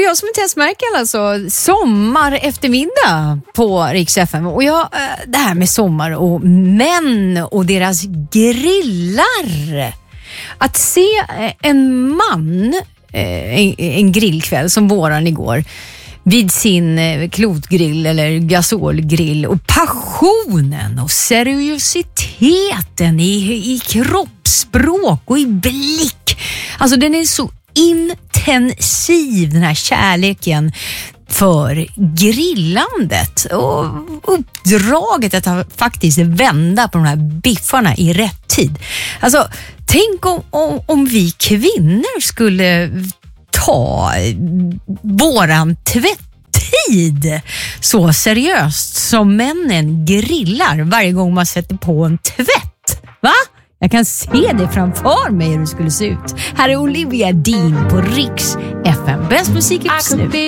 jag som inte ens märker alltså sommar eftermiddag på Rix FM. Och det här med sommar och män och deras grillar. Att se en man en grillkväll som våran igår vid sin klotgrill eller gasolgrill och passionen och seriositeten i kroppsspråk och i blick. Alltså den är så intensiv, den här kärleken för grillandet och uppdraget att faktiskt vända på de här biffarna i rätt tid. Alltså tänk om vi kvinnor skulle ta våran tvätttid så seriöst som männen grillar varje gång man sätter på en tvätt. Va? Jag kan se det framför mig hur det skulle se ut. Här är Olivia Dean på Rix FM. Bäst musik just nu.